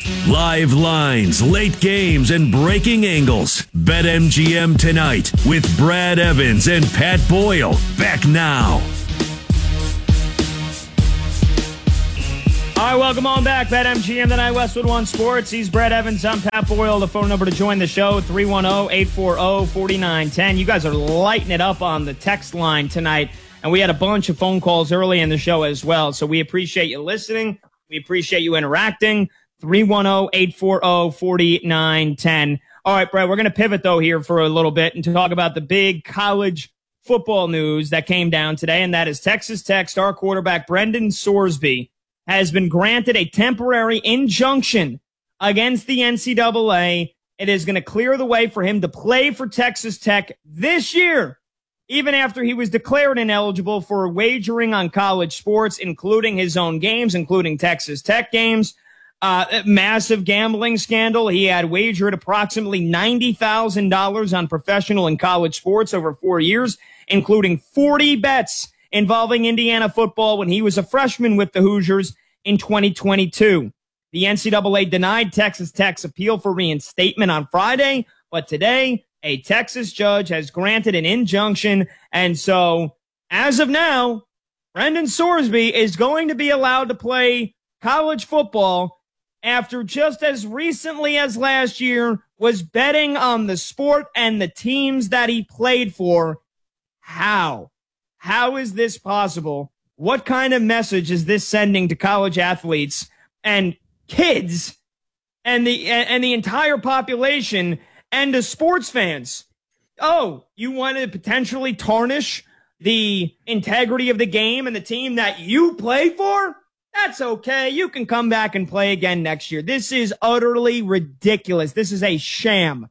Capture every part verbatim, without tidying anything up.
Live lines, late games, and breaking angles. BetMGM tonight with Brad Evans and Pat Boyle. Back now. All right, welcome on back. BetMGM tonight, Westwood One Sports. He's Brad Evans. I'm Pat Boyle. The phone number to join the show, three one zero, eight four zero, four nine one zero. You guys are lighting it up on the text line tonight, and we had a bunch of phone calls early in the show as well. So we appreciate you listening. We appreciate you interacting. three one zero, eight four zero, four nine one zero. All right, Brad, we're going to pivot, though, here for a little bit and talk about the big college football news that came down today, and that is Texas Tech star quarterback Brendan Sorsby has been granted a temporary injunction against the N C double A. It is going to clear the way for him to play for Texas Tech this year, even after he was declared ineligible for wagering on college sports, including his own games, including Texas Tech games. Uh, massive gambling scandal. He had wagered approximately ninety thousand dollars on professional and college sports over four years, including forty bets involving Indiana football when he was a freshman with the Hoosiers in twenty twenty-two. The N C double A denied Texas Tech's appeal for reinstatement on Friday, but today a Texas judge has granted an injunction. And so as of now, Brendan Sorsby is going to be allowed to play college football after just as recently as last year was betting on the sport and the teams that he played for. How? How is this possible? What kind of message is this sending to college athletes and kids and the and the entire population and to sports fans? Oh, you want to potentially tarnish the integrity of the game and the team that you play for? That's okay. You can come back and play again next year. This is utterly ridiculous. This is a sham.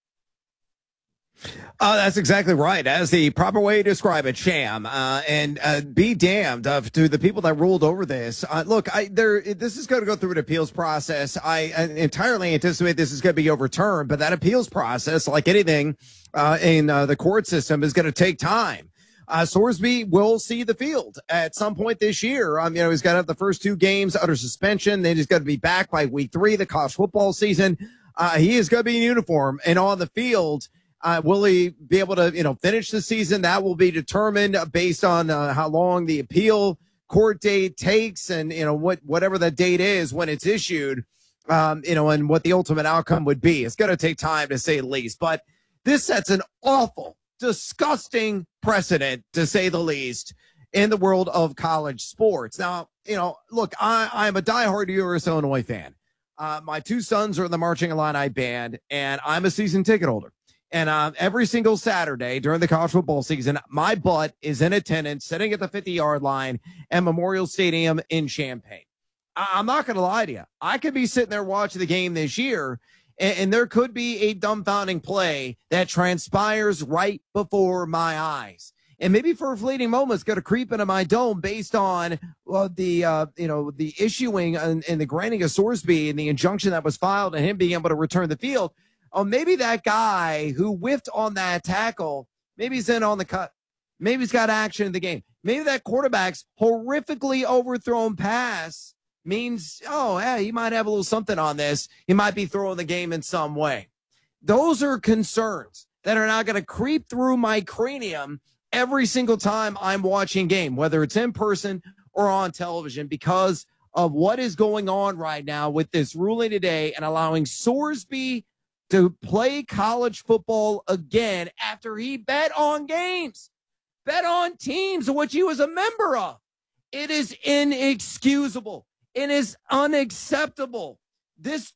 Uh, that's exactly right. That's the proper way to describe it, sham. Uh, and uh, be damned uh, to the people that ruled over this. Uh, look, I, there. This is going to go through an appeals process. I, I entirely anticipate this is going to be overturned, but that appeals process, like anything uh, in uh, the court system, is going to take time. Uh, Sorsby will see the field at some point this year. Um, you know, he's got to have the first two games under suspension. Then he's got to be back by week three, the college football season. Uh, he is going to be in uniform and on the field. Uh, will he be able to, you know, finish the season? That will be determined based on uh, how long the appeal court date takes and, you know, what, whatever that date is when it's issued, um, you know, and what the ultimate outcome would be. It's going to take time to say the least, but this sets an awful, disgusting precedent, to say the least, in the world of college sports. Now, you know, look, I, I'm a diehard U S Illinois fan. Uh, my two sons are in the Marching Illini band, and I'm a season ticket holder. And uh, every single Saturday during the college football season, my butt is in attendance, sitting at the fifty-yard line at Memorial Stadium in Champaign. I- I'm not going to lie to you. I could be sitting there watching the game this year, and, and there could be a dumbfounding play that transpires right before my eyes. And maybe for a fleeting moment, it's going to creep into my dome based on well, the, uh, you know, the issuing and, and the granting of Sorsby and the injunction that was filed and him being able to return the field. Oh, maybe that guy who whiffed on that tackle, maybe he's in on the cut. Maybe he's got action in the game. Maybe that quarterback's horrifically overthrown pass means, oh, yeah, he might have a little something on this. He might be throwing the game in some way. Those are concerns that are not going to creep through my cranium every single time I'm watching a game, whether it's in person or on television, because of what is going on right now with this ruling today and allowing Sorsby to play college football again after he bet on games, bet on teams of which he was a member of. It is inexcusable. It is unacceptable. This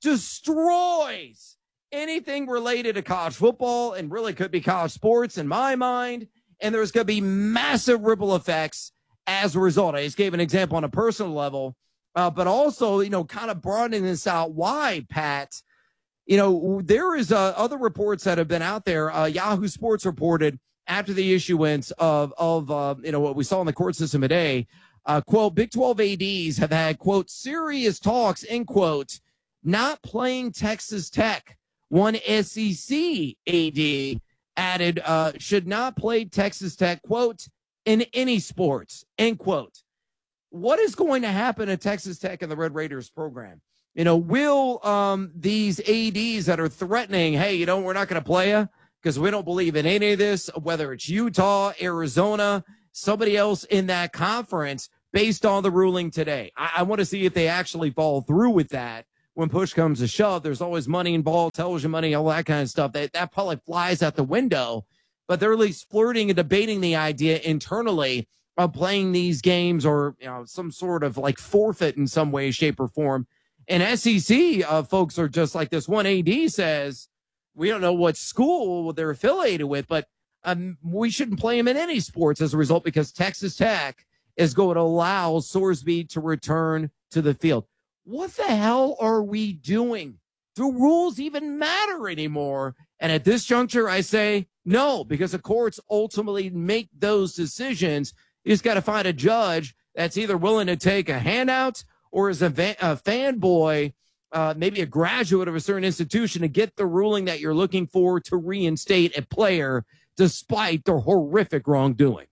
destroys anything related to college football and really could be college sports in my mind. And there's going to be massive ripple effects as a result. I just gave an example on a personal level, uh, but also, you know, kind of broadening this out. Why, Pat? You know, there is uh, other reports that have been out there. Uh, Yahoo Sports reported after the issuance of, of uh, you know, what we saw in the court system today, uh, quote, Big twelve A Ds have had, quote, serious talks, end quote, not playing Texas Tech. One S E C A D added, uh, should not play Texas Tech, quote, in any sports, end quote. What is going to happen at Texas Tech and the Red Raiders program? You know, will um, these A Ds that are threatening, hey, you know, we're not going to play you because we don't believe in any of this, whether it's Utah, Arizona, somebody else in that conference, based on the ruling today. I, I want to see if they actually follow through with that. When push comes to shove, there's always money involved, television money, all that kind of stuff. That, that probably flies out the window. But they're at least flirting and debating the idea internally of playing these games or, you know, some sort of like forfeit in some way, shape, or form. And S E C uh, folks are just like this. One A D says, we don't know what school they're affiliated with, but um, we shouldn't play them in any sports as a result because Texas Tech is going to allow Sorsby to return to the field. What the hell are we doing? Do rules even matter anymore? And at this juncture, I say no, because the courts ultimately make those decisions. You just got to find a judge that's either willing to take a handout or is a, va- a fanboy, uh, maybe a graduate of a certain institution, to get the ruling that you're looking for to reinstate a player despite their horrific wrongdoing.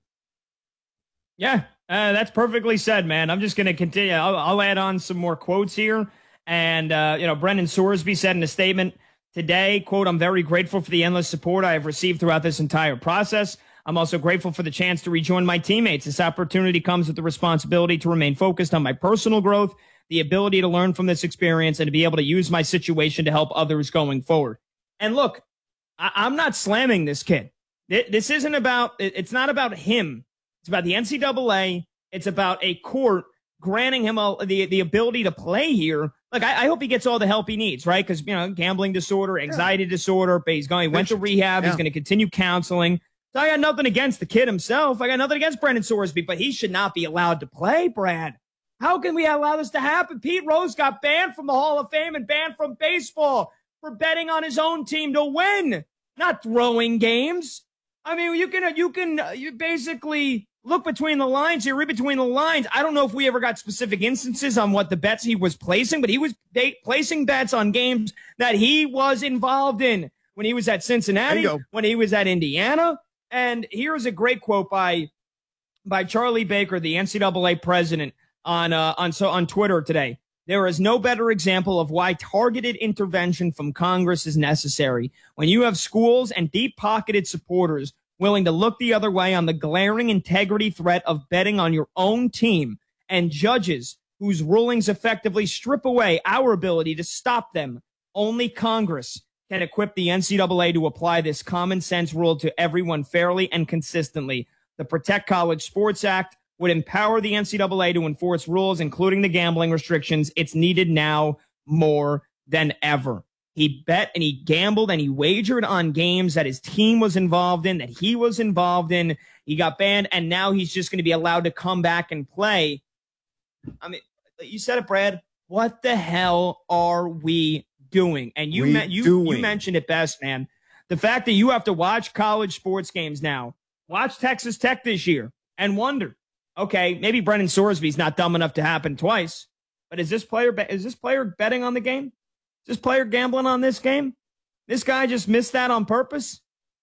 Yeah, uh, that's perfectly said, man. I'm just going to continue. I'll, I'll add on some more quotes here. And, uh, you know, Brendan Sorsby said in a statement today, quote, I'm very grateful for the endless support I have received throughout this entire process. I'm also grateful for the chance to rejoin my teammates. This opportunity comes with the responsibility to remain focused on my personal growth, the ability to learn from this experience, and to be able to use my situation to help others going forward. And look, I- I'm not slamming this kid. This isn't about, it's not about him. It's about the N C double A. It's about a court granting him a, the, the ability to play here. Look, I, I hope he gets all the help he needs, right? Because, you know, gambling disorder, anxiety yeah. disorder, but he's going, he went to rehab. Yeah. He's going to continue counseling. So I got nothing against the kid himself. I got nothing against Brendan Sorsby, but he should not be allowed to play, Brad. How can we allow this to happen? Pete Rose got banned from the Hall of Fame and banned from baseball for betting on his own team to win, not throwing games. I mean, you can, you can, you basically look between the lines here, read between the lines. I don't know if we ever got specific instances on what the bets he was placing, but he was placing bets on games that he was involved in when he was at Cincinnati, when he was at Indiana. And here's a great quote by, by Charlie Baker, the N C double A president, on, uh, on, so on Twitter today. There is no better example of why targeted intervention from Congress is necessary. When you have schools and deep-pocketed supporters willing to look the other way on the glaring integrity threat of betting on your own team, and judges whose rulings effectively strip away our ability to stop them, only Congress can equip the N C double A to apply this common sense rule to everyone fairly and consistently. The Protect College Sports Act would empower the N C double A to enforce rules, including the gambling restrictions. It's needed now more than ever. He bet and he gambled and he wagered on games that his team was involved in, that he was involved in. He got banned, and now he's just going to be allowed to come back and play. I mean, you said it, Brad. What the hell are we doing? And you me- you, doing? you mentioned it best, man. The fact that you have to watch college sports games now, watch Texas Tech this year, and wonder, okay, maybe Brendan Sorsby's not dumb enough to happen twice, but is this player is this player betting on the game? Is this player gambling on this game? This guy just missed that on purpose?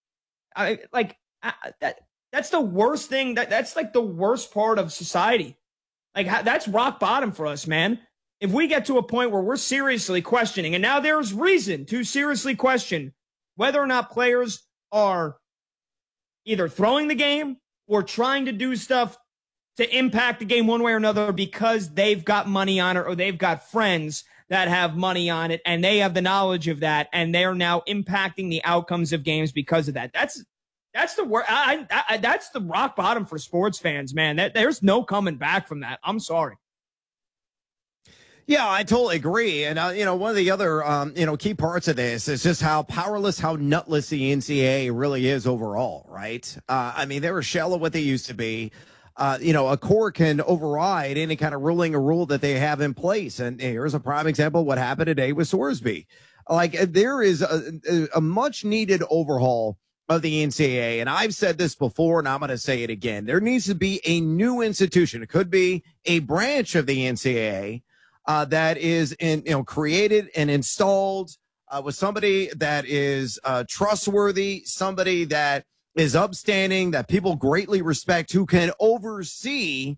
I like I, that. That's the worst thing. That that's like the worst part of society. Like that's rock bottom for us, man. If we get to a point where we're seriously questioning, and now there's reason to seriously question whether or not players are either throwing the game or trying to do stuff to impact the game one way or another because they've got money on it or they've got friends that have money on it and they have the knowledge of that and they're now impacting the outcomes of games because of that. That's that's the wor- I, I, I, that's the rock bottom for sports fans, man. That, there's no coming back from that. I'm sorry. Yeah, I totally agree. And, uh, you know, one of the other, um, you know, key parts of this is just how powerless, how nutless the N C double A really is overall, right? Uh, I mean, they're a shell of what they used to be. Uh, you know, a court can override any kind of ruling or rule that they have in place. And here's a prime example of what happened today with Sorsby. Like, there is a, a much needed overhaul of the N C double A. And I've said this before, and I'm going to say it again. There needs to be a new institution. It could be a branch of the N C double A uh, that is in, you know, created and installed uh, with somebody that is uh, trustworthy, somebody that is upstanding, that people greatly respect, who can oversee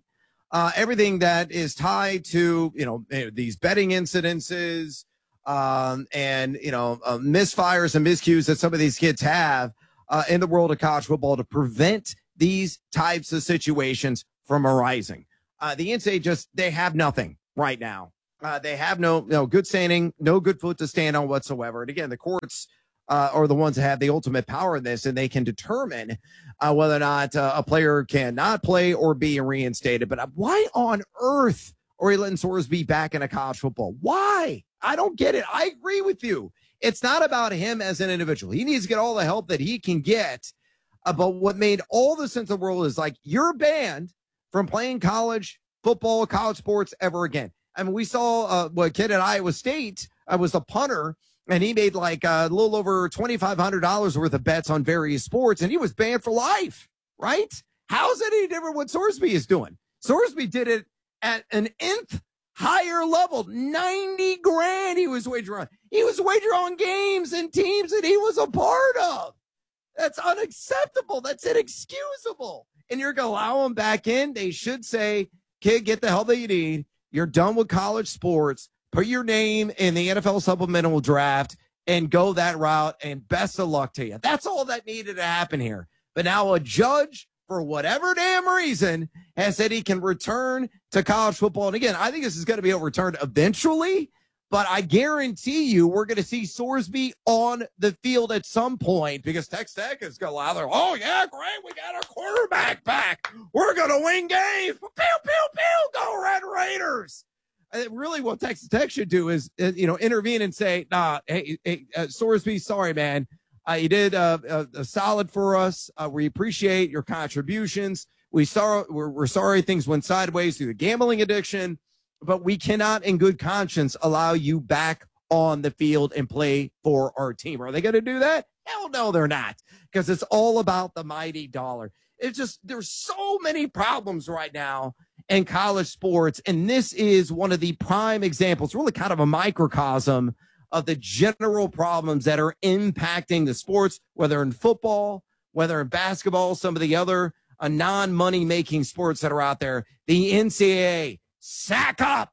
uh, everything that is tied to, you know, these betting incidences um, and, you know, uh, misfires and miscues that some of these kids have uh, in the world of college football to prevent these types of situations from arising. Uh, the N C double A just, they have nothing right now. Uh, they have no, no good standing, no good foot to stand on whatsoever. And again, the courts uh, are the ones that have the ultimate power in this, and they can determine uh, whether or not uh, a player can not play or be reinstated. But uh, why on earth are we letting Sorsby back into college football? Why? I don't get it. I agree with you. It's not about him as an individual. He needs to get all the help that he can get. Uh, but what made all the sense of the world is like, you're banned from playing college football, college sports ever again. I mean, we saw uh, what kid at Iowa State uh, was a punter, and he made like uh, a little over twenty-five hundred dollars worth of bets on various sports, and he was banned for life, right? How's it any different what Sorsby is doing? Sorsby did it at an nth higher level, ninety grand he was wagering on. He was wagering on games and teams that he was a part of. That's unacceptable. That's inexcusable. And you're going to allow him back in? They should say, kid, get the help that you need. You're done with college sports. Put your name in the N F L supplemental draft and go that route, and best of luck to you. That's all that needed to happen here. But now a judge, for whatever damn reason, has said he can return to college football. And again, I think this is going to be overturned eventually, but I guarantee you we're going to see Sorsby on the field at some point, because Texas Tech is going to allow their, oh, yeah, great, we got our quarterback back. We're going to win games. Pew, pew, pew, go Red Raiders. And really what Texas Tech should do is, uh, you know, intervene and say, nah, hey, hey uh, Sorsby, sorry, man. Uh, you did uh, a, a solid for us. Uh, we appreciate your contributions. We saw, we're, we're sorry things went sideways through the gambling addiction, but we cannot in good conscience allow you back on the field and play for our team. Are they going to do that? Hell no, they're not, because it's all about the mighty dollar. It's just, there's so many problems right now in college sports, and this is one of the prime examples, really kind of a microcosm of the general problems that are impacting the sports, whether in football, whether in basketball, some of the other uh, non-money making sports that are out there. The N C double A, sack up.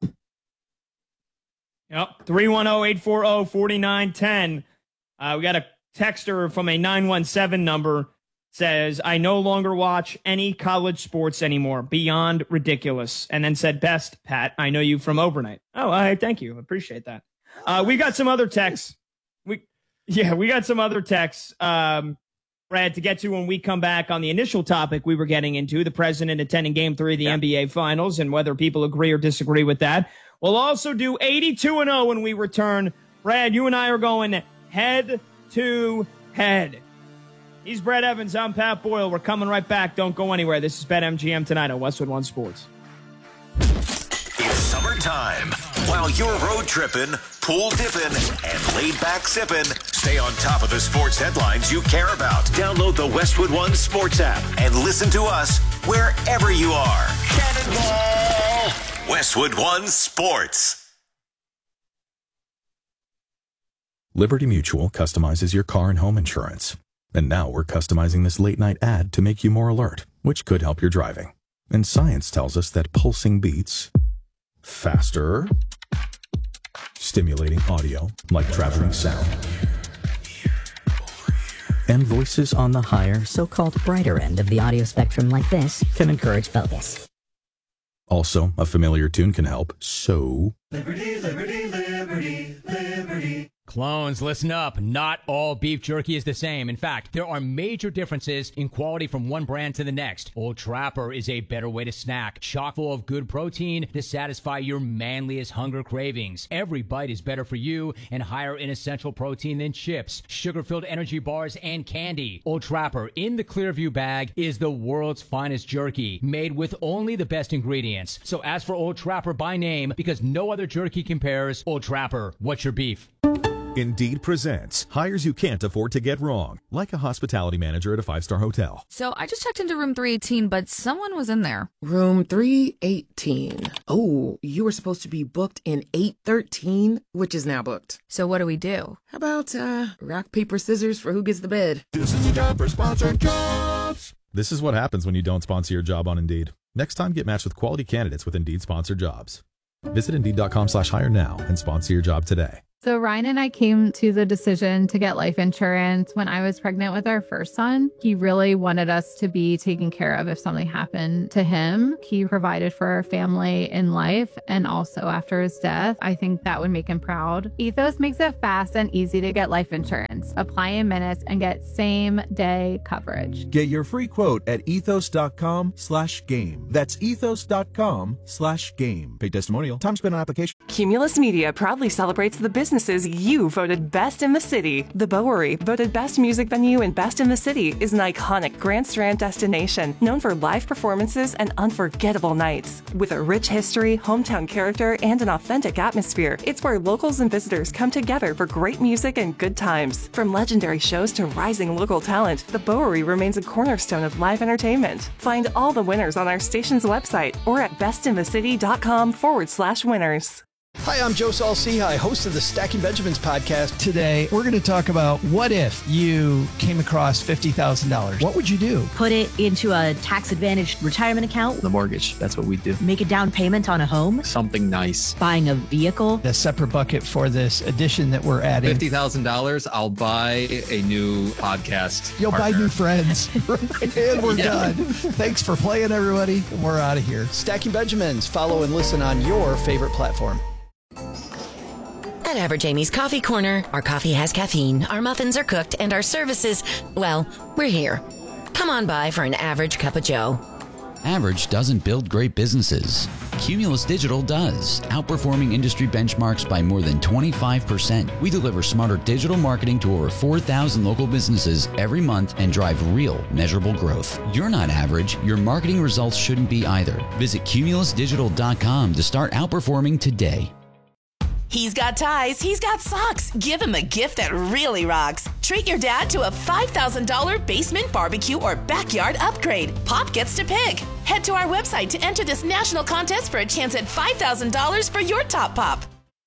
Yep. three one zero, eight four zero, four nine one zero. Uh, we got a texter from a nine one seven number. Says, I no longer watch any college sports anymore. Beyond ridiculous. And then said, best, Pat. I know you from overnight. Oh, I thank you. Appreciate that. Uh, we got some other texts. We, yeah, we got some other texts, um, Brad, to get to when we come back on the initial topic we were getting into, the president attending game three of the yep. N B A Finals, and whether people agree or disagree with that. We'll also do eighty-two and oh when we return. Brad, you and I are going head to head. He's Brad Evans. I'm Pat Boyle. We're coming right back. Don't go anywhere. This is BetMGM tonight on Westwood One Sports. It's summertime. While you're road tripping, pool dipping, and laid back sipping, stay on top of the sports headlines you care about. Download the Westwood One Sports app and listen to us wherever you are. Cannonball! Westwood One Sports. Liberty Mutual customizes your car and home insurance. And now we're customizing this late-night ad to make you more alert, which could help your driving. And science tells us that pulsing beats faster, stimulating audio like traveling sound, and voices on the higher, so-called brighter end of the audio spectrum like this can encourage focus. Also, a familiar tune can help, so... Liberty, liberty, liberty, liberty. Clones, listen up. Not all beef jerky is the same. In fact, there are major differences in quality from one brand to the next. Old Trapper is a better way to snack, chock full of good protein to satisfy your manliest hunger cravings. Every bite is better for you and higher in essential protein than chips, sugar-filled energy bars, and candy. Old Trapper in the Clearview bag is the world's finest jerky, made with only the best ingredients. So ask for Old Trapper by name, because no other jerky compares. Old Trapper, what's your beef? Indeed presents hires you can't afford to get wrong, like a hospitality manager at a five-star hotel. So I just checked into room three eighteen, but someone was in there. Room three eighteen. Oh, you were supposed to be booked in eight thirteen, which is now booked. So what do we do? How about uh, rock, paper, scissors for who gets the bed? This is a job for sponsored jobs. This is what happens when you don't sponsor your job on Indeed. Next time, get matched with quality candidates with Indeed-sponsored jobs. Visit Indeed.com slash hire now and sponsor your job today. So Ryan and I came to the decision to get life insurance when I was pregnant with our first son. He really wanted us to be taken care of if something happened to him. He provided for our family in life and also after his death. I think that would make him proud. Ethos makes it fast and easy to get life insurance. Apply in minutes and get same day coverage. Get your free quote at ethos.com slash game. That's ethos.com slash game. Pay testimonial. Time spent on application. Cumulus Media proudly celebrates the businesses you voted best in the city. The Bowery, voted best music venue and best in the city, is an iconic Grand Strand destination known for live performances and unforgettable nights. With a rich history, hometown character, and an authentic atmosphere, it's where locals and visitors come together for great music and good times. From legendary shows to rising local talent, the Bowery remains a cornerstone of live entertainment. Find all the winners on our station's website or at bestinthecity.com forward slash winners. Hi, I'm Joe Saul-Sehy, host of the Stacking Benjamins podcast. Today, we're going to talk about what if you came across fifty thousand dollars? What would you do? Put it into a tax-advantaged retirement account. The mortgage, that's what we do. Make a down payment on a home. Something nice. Buying a vehicle. A separate bucket for this addition that we're adding. fifty thousand dollars, I'll buy a new podcast You'll partner. buy new friends. And we're Yeah. done. Thanks for playing, everybody. We're out of here. Stacking Benjamins. Follow and listen on your favorite platform. At Average Amy's Coffee Corner, our coffee has caffeine, our muffins are cooked, and our services, well, we're here. Come on by for an average cup of joe. Average doesn't build great businesses. Cumulus Digital does, outperforming industry benchmarks by more than twenty-five percent. We deliver smarter digital marketing to over four thousand local businesses every month and drive real, measurable growth. You're not average. Your marketing results shouldn't be either. Visit cumulus digital dot com to start outperforming today. He's got ties, he's got socks. Give him a gift that really rocks. Treat your dad to a five thousand dollars basement, barbecue, or backyard upgrade. Pop gets to pick. Head to our website to enter this national contest for a chance at five thousand dollars for your top pop.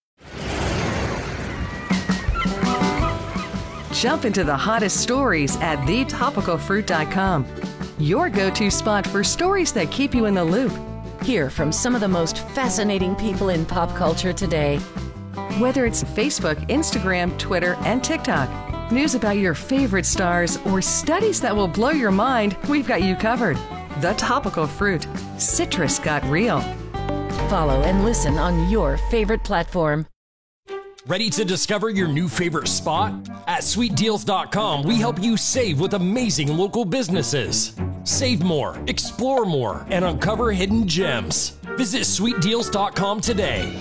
Jump into the hottest stories at the topical fruit dot com. Your go-to spot for stories that keep you in the loop. Hear from some of the most fascinating people in pop culture today. Whether it's Facebook, Instagram, Twitter, and TikTok, news about your favorite stars, or studies that will blow your mind, we've got you covered. The Topical Fruit. Citrus got real. Follow and listen on your favorite platform. Ready to discover your new favorite spot? At sweet deals dot com, we help you save with amazing local businesses. Save more, explore more, and uncover hidden gems. Visit sweet deals dot com today.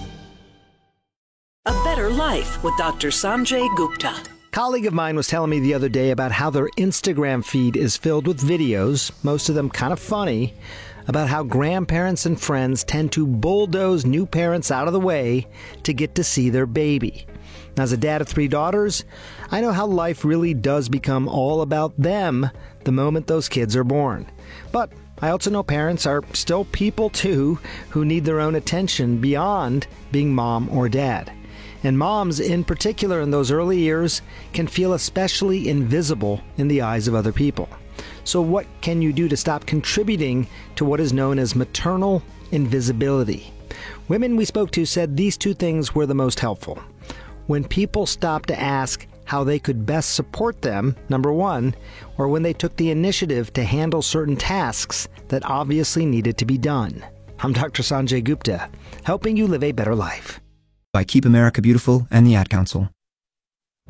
A Better Life with Doctor Sanjay Gupta. A colleague of mine was telling me the other day about how their Instagram feed is filled with videos, most of them kind of funny, about how grandparents and friends tend to bulldoze new parents out of the way to get to see their baby. As a dad of three daughters, I know how life really does become all about them the moment those kids are born. But I also know parents are still people too who need their own attention beyond being mom or dad. And moms, in particular in those early years, can feel especially invisible in the eyes of other people. So what can you do to stop contributing to what is known as maternal invisibility? Women we spoke to said these two things were the most helpful. When people stopped to ask how they could best support them, number one, or when they took the initiative to handle certain tasks that obviously needed to be done. I'm Doctor Sanjay Gupta, helping you live a better life. By Keep America Beautiful and the Ad Council.